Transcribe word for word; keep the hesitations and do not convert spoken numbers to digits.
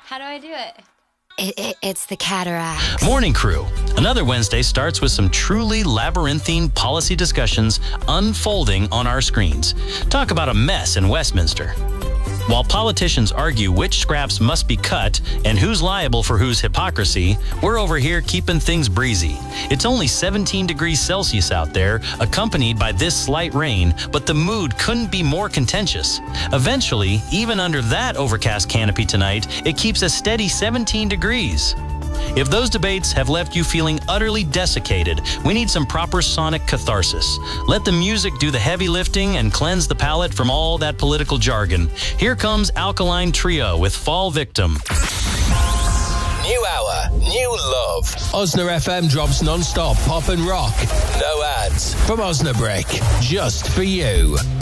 How do I do it? It, it, it's the cataract. Morning Crew. Another Wednesday starts with some truly labyrinthine policy discussions unfolding on our screens. Talk about a mess in Westminster. While politicians argue which scraps must be cut and who's liable for whose hypocrisy, we're over here keeping things breezy. It's only seventeen degrees Celsius out there, accompanied by this slight rain, but the mood couldn't be more contentious. Eventually, even under that overcast canopy tonight, it keeps a steady seventeen degrees. If those debates have left you feeling utterly desiccated, we need some proper sonic catharsis. Let the music do the heavy lifting and cleanse the palate from all that political jargon. Here comes Alkaline Trio with Fall Victim. New hour, new love. Osna F M drops non-stop pop and rock. No ads. From Osnabrick, just for you.